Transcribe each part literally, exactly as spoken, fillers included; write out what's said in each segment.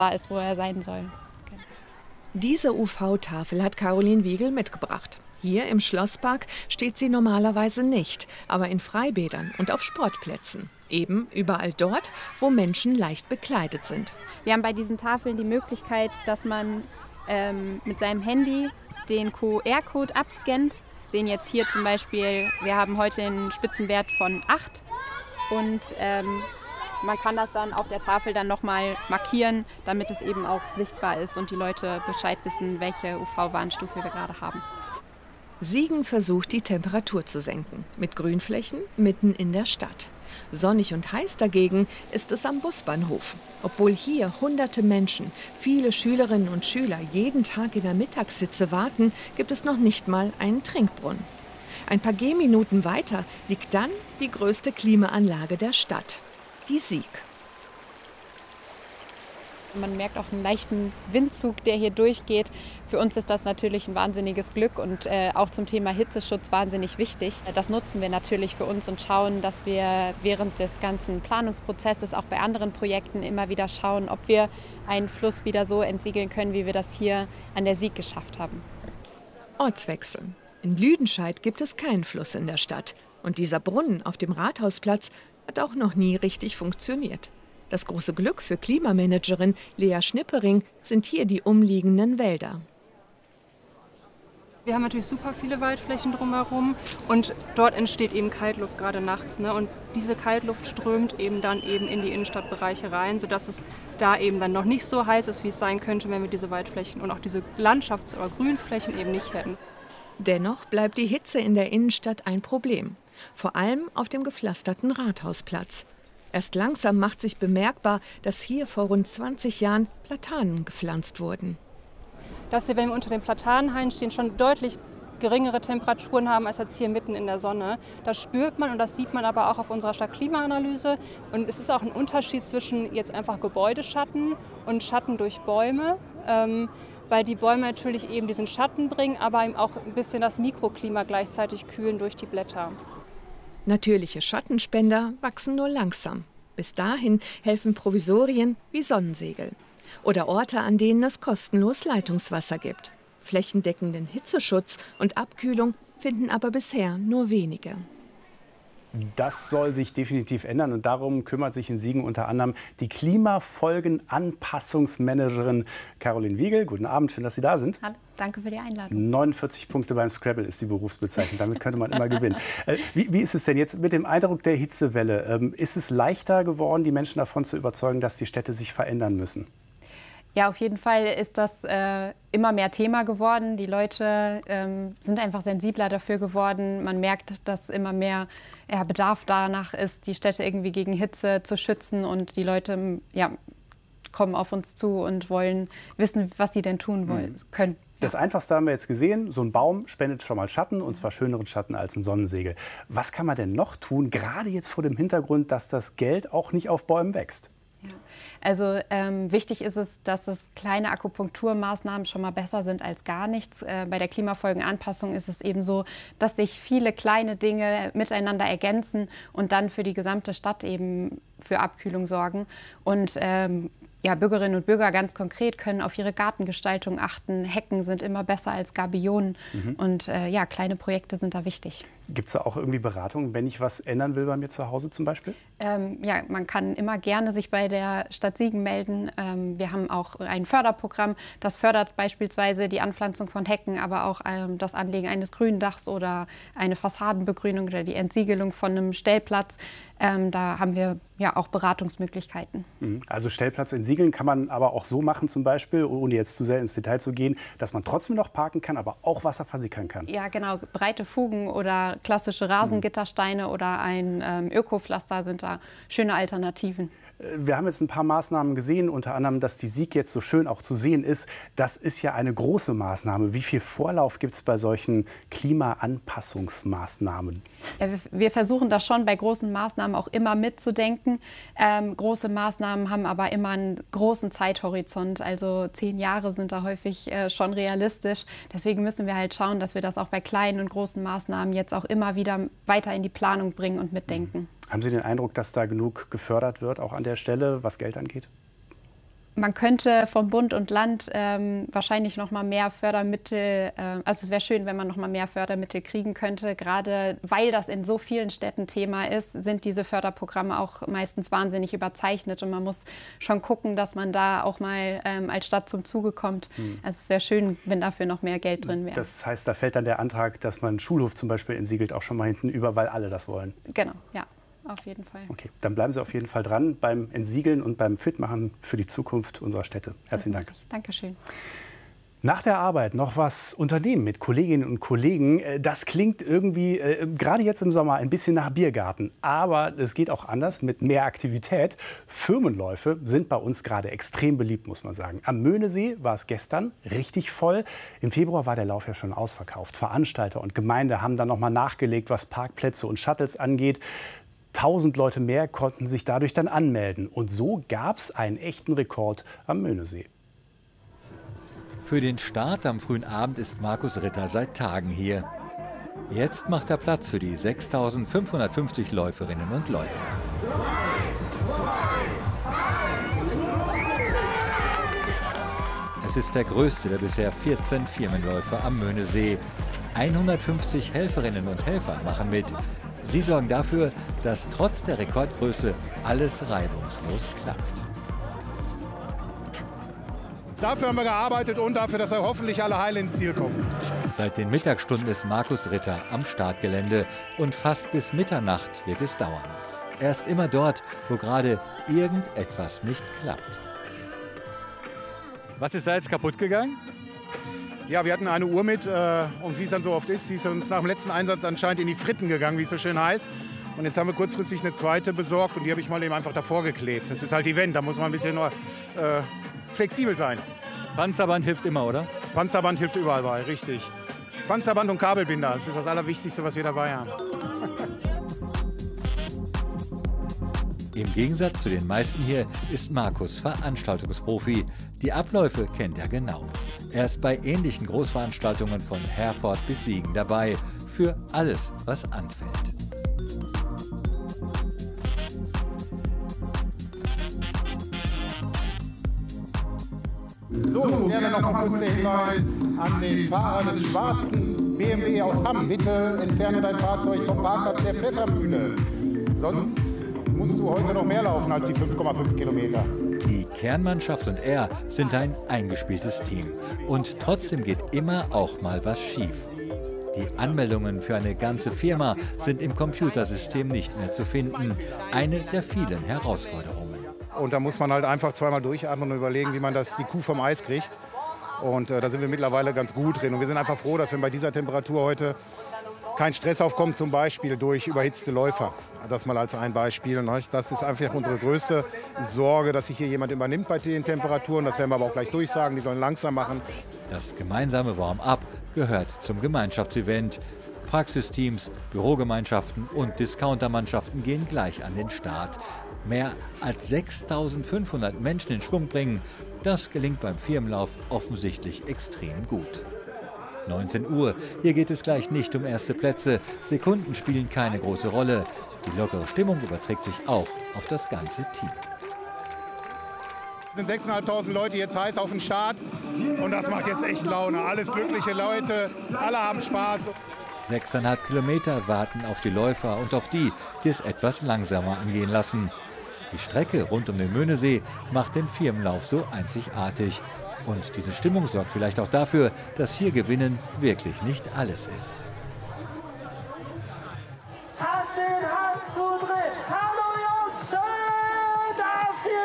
da ist, wo er sein soll. Diese U V-Tafel hat Caroline Wiegel mitgebracht. Hier im Schlosspark steht sie normalerweise nicht, aber in Freibädern und auf Sportplätzen. Eben überall dort, wo Menschen leicht bekleidet sind. Wir haben bei diesen Tafeln die Möglichkeit, dass man ähm, mit seinem Handy den Q R-Code abscannt. Wir sehen jetzt hier zum Beispiel, wir haben heute einen Spitzenwert von acht und ähm, man kann das dann auf der Tafel dann nochmal markieren, damit es eben auch sichtbar ist und die Leute Bescheid wissen, welche U V-Warnstufe wir gerade haben. Siegen versucht, die Temperatur zu senken, mit Grünflächen mitten in der Stadt. Sonnig und heiß dagegen ist es am Busbahnhof. Obwohl hier hunderte Menschen, viele Schülerinnen und Schüler jeden Tag in der Mittagshitze warten, gibt es noch nicht mal einen Trinkbrunnen. Ein paar Gehminuten weiter liegt dann die größte Klimaanlage der Stadt, die Sieg. Man merkt auch einen leichten Windzug, der hier durchgeht. Für uns ist das natürlich ein wahnsinniges Glück und äh, auch zum Thema Hitzeschutz wahnsinnig wichtig. Das nutzen wir natürlich für uns und schauen, dass wir während des ganzen Planungsprozesses, auch bei anderen Projekten, immer wieder schauen, ob wir einen Fluss wieder so entsiegeln können, wie wir das hier an der Sieg geschafft haben. Ortswechsel. In Lüdenscheid gibt es keinen Fluss in der Stadt. Und dieser Brunnen auf dem Rathausplatz hat auch noch nie richtig funktioniert. Das große Glück für Klimamanagerin Lea Schnippering sind hier die umliegenden Wälder. Wir haben natürlich super viele Waldflächen drumherum und dort entsteht eben Kaltluft, gerade nachts. Ne? Und diese Kaltluft strömt eben dann eben in die Innenstadtbereiche rein, sodass es da eben dann noch nicht so heiß ist, wie es sein könnte, wenn wir diese Waldflächen und auch diese Landschafts- oder Grünflächen eben nicht hätten. Dennoch bleibt die Hitze in der Innenstadt ein Problem, vor allem auf dem gepflasterten Rathausplatz. Erst langsam macht sich bemerkbar, dass hier vor rund zwanzig Jahren Platanen gepflanzt wurden. Dass wir, wenn wir unter den Platanenhainen stehen, schon deutlich geringere Temperaturen haben als jetzt hier mitten in der Sonne. Das spürt man und das sieht man aber auch auf unserer Stadtklimaanalyse. Und es ist auch ein Unterschied zwischen jetzt einfach Gebäudeschatten und Schatten durch Bäume. Ähm, weil die Bäume natürlich eben diesen Schatten bringen, aber eben auch ein bisschen das Mikroklima gleichzeitig kühlen durch die Blätter. Natürliche Schattenspender wachsen nur langsam. Bis dahin helfen Provisorien wie Sonnensegel. Oder Orte, an denen es kostenlos Leitungswasser gibt. Flächendeckenden Hitzeschutz und Abkühlung finden aber bisher nur wenige. Das soll sich definitiv ändern und darum kümmert sich in Siegen unter anderem die Klimafolgenanpassungsmanagerin Caroline Wiegel. Guten Abend, schön, dass Sie da sind. Hallo, danke für die Einladung. neunundvierzig Punkte beim Scrabble ist die Berufsbezeichnung, damit könnte man immer gewinnen. Äh, wie, wie ist es denn jetzt mit dem Eindruck der Hitzewelle? Ähm, ist es leichter geworden, die Menschen davon zu überzeugen, dass die Städte sich verändern müssen? Ja, auf jeden Fall ist das äh, immer mehr Thema geworden. Die Leute ähm, sind einfach sensibler dafür geworden. Man merkt, dass immer mehr ja, Bedarf danach ist, die Städte irgendwie gegen Hitze zu schützen. Und die Leute ja, kommen auf uns zu und wollen wissen, was sie denn tun wollen, können. Das Einfachste haben wir jetzt gesehen, so ein Baum spendet schon mal Schatten, und zwar schöneren Schatten als ein Sonnensegel. Was kann man denn noch tun, gerade jetzt vor dem Hintergrund, dass das Geld auch nicht auf Bäumen wächst? Ja. Also ähm, wichtig ist es, dass es kleine Akupunkturmaßnahmen schon mal besser sind als gar nichts. Äh, bei der Klimafolgenanpassung ist es eben so, dass sich viele kleine Dinge miteinander ergänzen und dann für die gesamte Stadt eben für Abkühlung sorgen. Und ähm, ja, Bürgerinnen und Bürger ganz konkret können auf ihre Gartengestaltung achten. Hecken sind immer besser als Gabionen. Mhm. Und äh, ja, kleine Projekte sind da wichtig. Gibt es da auch irgendwie Beratungen, wenn ich was ändern will bei mir zu Hause zum Beispiel? Ähm, ja, man kann immer gerne sich bei der Stadt Siegen melden. Ähm, wir haben auch ein Förderprogramm, das fördert beispielsweise die Anpflanzung von Hecken, aber auch ähm, das Anlegen eines Gründachs oder eine Fassadenbegrünung oder die Entsiegelung von einem Stellplatz. Ähm, da haben wir ja auch Beratungsmöglichkeiten. Also Stellplatz entsiegeln kann man aber auch so machen zum Beispiel, ohne jetzt zu sehr ins Detail zu gehen, dass man trotzdem noch parken kann, aber auch Wasser versickern kann. Ja, genau. Breite Fugen oder klassische Rasengittersteine mhm. oder ein ähm, Ökopflaster sind da schöne Alternativen. Wir haben jetzt ein paar Maßnahmen gesehen, unter anderem, dass die Sieg jetzt so schön auch zu sehen ist. Das ist ja eine große Maßnahme. Wie viel Vorlauf gibt es bei solchen Klimaanpassungsmaßnahmen? Ja, wir versuchen das schon bei großen Maßnahmen auch immer mitzudenken. Ähm, große Maßnahmen haben aber immer einen großen Zeithorizont. Also zehn Jahre sind da häufig äh, schon realistisch. Deswegen müssen wir halt schauen, dass wir das auch bei kleinen und großen Maßnahmen jetzt auch immer wieder weiter in die Planung bringen und mitdenken. Haben Sie den Eindruck, dass da genug gefördert wird, auch an der Stelle, was Geld angeht? Man könnte vom Bund und Land ähm, wahrscheinlich noch mal mehr Fördermittel, äh, also es wäre schön, wenn man noch mal mehr Fördermittel kriegen könnte. Gerade weil das in so vielen Städten Thema ist, sind diese Förderprogramme auch meistens wahnsinnig überzeichnet und man muss schon gucken, dass man da auch mal ähm, als Stadt zum Zuge kommt. Hm. Also es wäre schön, wenn dafür noch mehr Geld drin wäre. Das heißt, da fällt dann der Antrag, dass man Schulhof zum Beispiel entsiegelt, auch schon mal hinten über, weil alle das wollen. Genau, ja. Auf jeden Fall. Okay, dann bleiben Sie auf jeden Fall dran beim Entsiegeln und beim Fitmachen für die Zukunft unserer Städte. Herzlichen Dank. Dankeschön. Nach der Arbeit noch was unternehmen mit Kolleginnen und Kollegen. Das klingt irgendwie, äh, gerade jetzt im Sommer, ein bisschen nach Biergarten. Aber es geht auch anders mit mehr Aktivität. Firmenläufe sind bei uns gerade extrem beliebt, muss man sagen. Am Möhnesee war es gestern richtig voll. Im Februar war der Lauf ja schon ausverkauft. Veranstalter und Gemeinde haben dann noch mal nachgelegt, was Parkplätze und Shuttles angeht. Tausend Leute mehr konnten sich dadurch dann anmelden. Und so gab es einen echten Rekord am Möhnesee. Für den Start am frühen Abend ist Markus Ritter seit Tagen hier. Jetzt macht er Platz für die sechstausendfünfhundertfünfzig Läuferinnen und Läufer. Es ist der größte der bisher vierzehn Firmenläufe am Möhnesee. hundertfünfzig Helferinnen und Helfer machen mit. Sie sorgen dafür, dass trotz der Rekordgröße alles reibungslos klappt. Dafür haben wir gearbeitet und dafür, dass wir hoffentlich alle heil ins Ziel kommen. Seit den Mittagsstunden ist Markus Ritter am Startgelände und fast bis Mitternacht wird es dauern. Er ist immer dort, wo gerade irgendetwas nicht klappt. Was ist da jetzt kaputt gegangen? Ja, wir hatten eine Uhr mit äh, und wie es dann so oft ist, sie ist uns nach dem letzten Einsatz anscheinend in die Fritten gegangen, wie es so schön heißt. Und jetzt haben wir kurzfristig eine zweite besorgt und die habe ich mal eben einfach davor geklebt. Das ist halt Event, da muss man ein bisschen nur äh, flexibel sein. Panzerband hilft immer, oder? Panzerband hilft überall bei, richtig. Panzerband und Kabelbinder, das ist das Allerwichtigste, was wir dabei haben. Im Gegensatz zu den meisten hier ist Markus Veranstaltungsprofi. Die Abläufe kennt er genau. Er ist bei ähnlichen Großveranstaltungen von Herford bis Siegen dabei. Für alles, was anfällt. So, gerne noch ein kurzer Hinweis an den Fahrer des schwarzen B M W aus Hamm. Bitte entferne dein Fahrzeug vom Parkplatz der Pfeffermühle. Sonst musst du heute noch mehr laufen als die fünf Komma fünf Kilometer. Die Kernmannschaft und er sind ein eingespieltes Team. Und trotzdem geht immer auch mal was schief. Die Anmeldungen für eine ganze Firma sind im Computersystem nicht mehr zu finden. Eine der vielen Herausforderungen. Und da muss man halt einfach zweimal durchatmen und überlegen, wie man das, die Kuh vom Eis kriegt. Und äh, da sind wir mittlerweile ganz gut drin. Und wir sind einfach froh, dass wenn bei dieser Temperatur heute kein Stress aufkommt, zum Beispiel durch überhitzte Läufer. Das mal als ein Beispiel. Das ist einfach unsere größte Sorge, dass sich hier jemand übernimmt bei den Temperaturen. Das werden wir aber auch gleich durchsagen, die sollen langsam machen. Das gemeinsame Warm-up gehört zum Gemeinschaftsevent. Praxisteams, Bürogemeinschaften und Discountermannschaften gehen gleich an den Start. Mehr als sechstausendfünfhundert Menschen in Schwung bringen, das gelingt beim Firmenlauf offensichtlich extrem gut. neunzehn Uhr, hier geht es gleich nicht um erste Plätze. Sekunden spielen keine große Rolle. Die lockere Stimmung überträgt sich auch auf das ganze Team. Es sind sechstausendfünfhundert Leute jetzt heiß auf den Start und das macht jetzt echt Laune. Alles glückliche Leute, alle haben Spaß. Sechseinhalb Kilometer warten auf die Läufer und auf die, die es etwas langsamer angehen lassen. Die Strecke rund um den Möhnesee macht den Firmenlauf so einzigartig. Und diese Stimmung sorgt vielleicht auch dafür, dass hier Gewinnen wirklich nicht alles ist. Habt den Hand zu dritt. Hallo Jungs, schön, dass ihr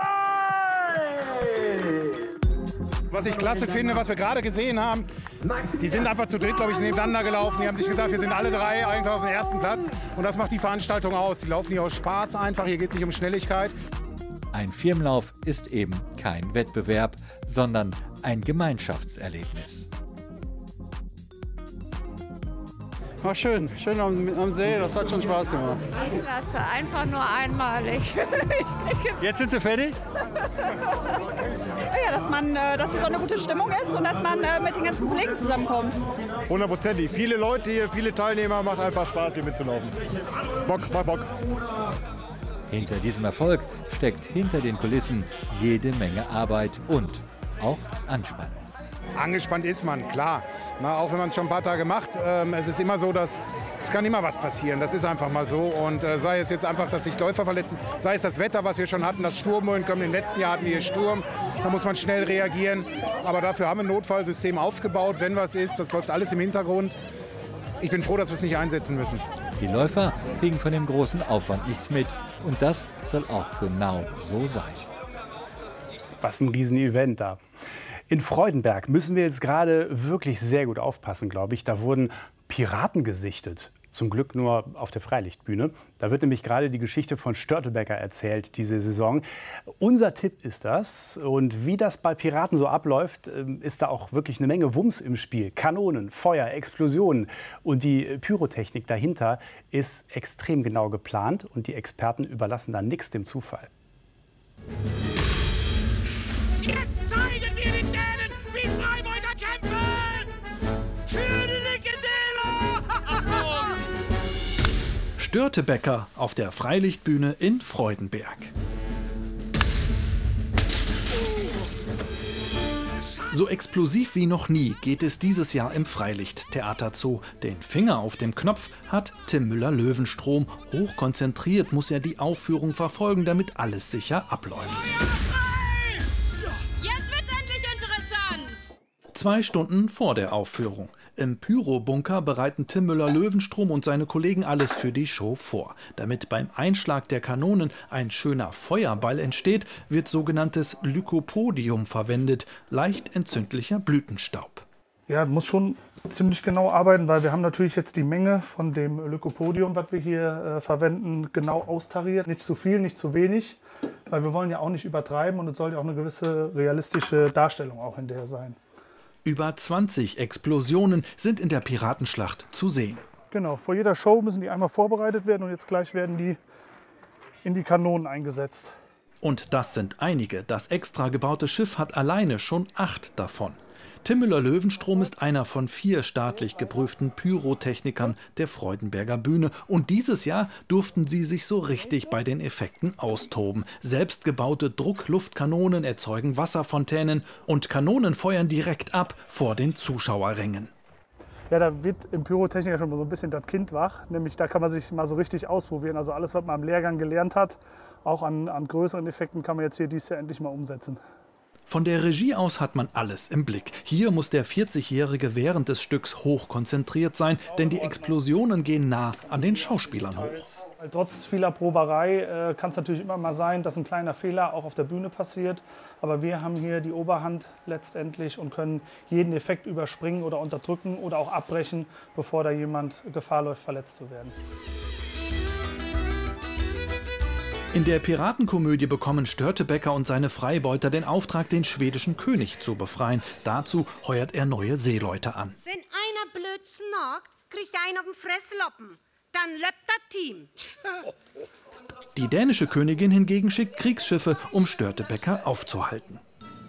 da seid. Was ich klasse finde, was wir gerade gesehen haben, die sind einfach zu dritt, glaube ich, nebeneinander gelaufen. Die haben sich gesagt, wir sind alle drei eigentlich auf dem ersten Platz. Und das macht die Veranstaltung aus. Die laufen hier aus Spaß einfach, hier geht es nicht um Schnelligkeit. Ein Firmenlauf ist eben kein Wettbewerb, sondern ein Gemeinschaftserlebnis. War schön, schön am, am See, das hat schon Spaß gemacht. Klasse, einfach nur einmalig. Jetzt sind Sie fertig? Ja, dass, man, dass hier so eine gute Stimmung ist und dass man mit den ganzen Kollegen zusammenkommt. Hundertprozentig. Viele Leute hier, viele Teilnehmer, macht einfach Spaß hier mitzulaufen. Bock, Bock, Bock. Hinter diesem Erfolg steckt hinter den Kulissen jede Menge Arbeit und auch Anspannung. Angespannt ist man, klar. Na, auch wenn man es schon ein paar Tage macht. Ähm, es ist immer so, dass es kann immer was passieren. Das ist einfach mal so. Und äh, sei es jetzt einfach, dass sich Läufer verletzen, sei es das Wetter, was wir schon hatten, das Sturmböen kommen. Im letzten Jahr hatten wir hier Sturm. Da muss man schnell reagieren. Aber dafür haben wir ein Notfallsystem aufgebaut. Wenn was ist, das läuft alles im Hintergrund. Ich bin froh, dass wir es nicht einsetzen müssen. Die Läufer kriegen von dem großen Aufwand nichts mit. Und das soll auch genau so sein. Was ein Riesen-Event da. In Freudenberg müssen wir jetzt gerade wirklich sehr gut aufpassen, glaube ich. Da wurden Piraten gesichtet. Zum Glück nur auf der Freilichtbühne. Da wird nämlich gerade die Geschichte von Störtebeker erzählt, diese Saison. Unser Tipp ist das. Und wie das bei Piraten so abläuft, ist da auch wirklich eine Menge Wumms im Spiel. Kanonen, Feuer, Explosionen. Und die Pyrotechnik dahinter ist extrem genau geplant. Und die Experten überlassen da nichts dem Zufall. Jetzt zeigen wir den Dänen, wie Freibeuter kämpfen! Für die linke Dela! Störtebeker auf der Freilichtbühne in Freudenberg. So explosiv wie noch nie geht es dieses Jahr im Freilichttheater zu. Den Finger auf dem Knopf hat Tim Müller-Löwenstrom. Hochkonzentriert muss er die Aufführung verfolgen, damit alles sicher abläuft. Zwei Stunden vor der Aufführung. Im Pyrobunker bereiten Tim Müller-Löwenstrom und seine Kollegen alles für die Show vor. Damit beim Einschlag der Kanonen ein schöner Feuerball entsteht, wird sogenanntes Lycopodium verwendet, leicht entzündlicher Blütenstaub. Ja, muss schon ziemlich genau arbeiten, weil wir haben natürlich jetzt die Menge von dem Lycopodium, was wir hier äh, verwenden, genau austariert. Nicht zu viel, nicht zu wenig, weil wir wollen ja auch nicht übertreiben und es soll ja auch eine gewisse realistische Darstellung auch in der sein. Über zwanzig Explosionen sind in der Piratenschlacht zu sehen. Genau, vor jeder Show müssen die einmal vorbereitet werden und jetzt gleich werden die in die Kanonen eingesetzt. Und das sind einige. Das extra gebaute Schiff hat alleine schon acht davon. Tim Müller-Löwenstrom ist einer von vier staatlich geprüften Pyrotechnikern der Freudenberger Bühne. Und dieses Jahr durften sie sich so richtig bei den Effekten austoben. Selbstgebaute Druckluftkanonen erzeugen Wasserfontänen und Kanonen feuern direkt ab vor den Zuschauerrängen. Ja, da wird im Pyrotechniker schon mal so ein bisschen das Kind wach. Nämlich da kann man sich mal so richtig ausprobieren. Also alles, was man am Lehrgang gelernt hat, auch an, an größeren Effekten, kann man jetzt hier dieses Jahr endlich mal umsetzen. Von der Regie aus hat man alles im Blick. Hier muss der vierzigjährige während des Stücks hoch konzentriert sein, denn die Explosionen gehen nah an den Schauspielern hoch. Trotz vieler Proberei äh, kann es natürlich immer mal sein, dass ein kleiner Fehler auch auf der Bühne passiert. Aber wir haben hier die Oberhand letztendlich und können jeden Effekt überspringen oder unterdrücken oder auch abbrechen, bevor da jemand Gefahr läuft, verletzt zu werden. In der Piratenkomödie bekommen Störtebeker und seine Freibeuter den Auftrag, den schwedischen König zu befreien. Dazu heuert er neue Seeleute an. Wenn einer Blödsinn sagt, kriegt er einen auf den Fressloppen. Dann löppt das Team. Die dänische Königin hingegen schickt Kriegsschiffe, um Störtebeker aufzuhalten.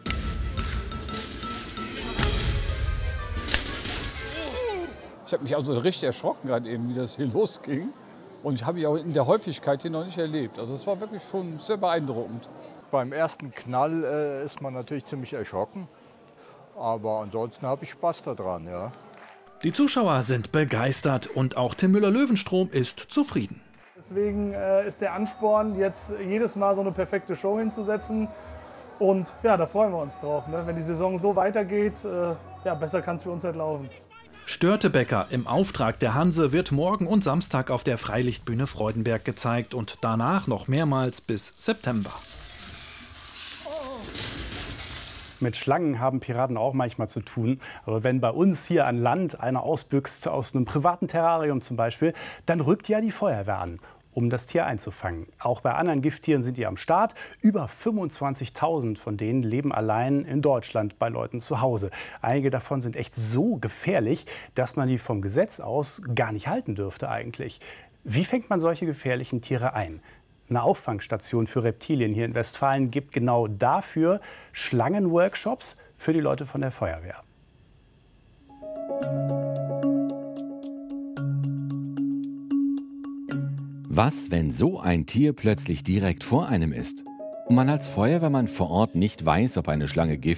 Ich habe mich also richtig erschrocken, gerade eben, wie das hier losging. Und ich habe ich auch in der Häufigkeit hier noch nicht erlebt. Also es war wirklich schon sehr beeindruckend. Beim ersten Knall äh, ist man natürlich ziemlich erschrocken. Aber ansonsten habe ich Spaß daran, ja. Die Zuschauer sind begeistert und auch Tim Müller-Löwenstrom ist zufrieden. Deswegen äh, ist der Ansporn, jetzt jedes Mal so eine perfekte Show hinzusetzen. Und ja, da freuen wir uns drauf. Ne? Wenn die Saison so weitergeht, äh, ja, besser kann es für uns nicht laufen. Störtebeker im Auftrag der Hanse wird morgen und Samstag auf der Freilichtbühne Freudenberg gezeigt und danach noch mehrmals bis September. Mit Schlangen haben Piraten auch manchmal zu tun. Aber wenn bei uns hier an Land einer ausbüchst, aus einem privaten Terrarium zum Beispiel, dann rückt ja die Feuerwehr an, um das Tier einzufangen. Auch bei anderen Gifttieren sind die am Start. Über fünfundzwanzigtausend von denen leben allein in Deutschland bei Leuten zu Hause. Einige davon sind echt so gefährlich, dass man die vom Gesetz aus gar nicht halten dürfte eigentlich. Wie fängt man solche gefährlichen Tiere ein? Eine Auffangstation für Reptilien hier in Westfalen gibt genau dafür Schlangenworkshops für die Leute von der Feuerwehr. Was, wenn so ein Tier plötzlich direkt vor einem ist? Und man als Feuerwehrmann vor Ort nicht weiß, ob eine Schlange Gift